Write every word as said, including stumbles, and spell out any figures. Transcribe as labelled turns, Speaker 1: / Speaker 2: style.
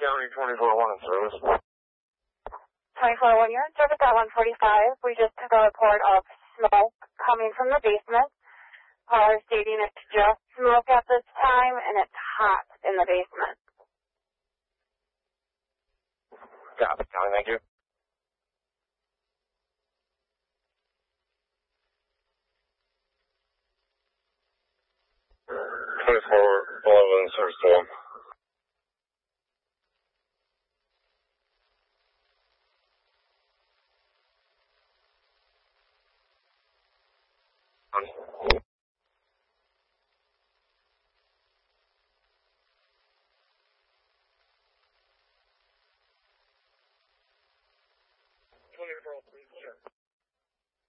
Speaker 1: County twenty-four one in service.
Speaker 2: twenty-four one, you're in service at one forty-five. We just took a report of smoke coming from the basement. Caller stating it's just smoke at this time, and it's hot in the basement.
Speaker 1: Copy, County, thank you. twenty-four eleven, service to one. On.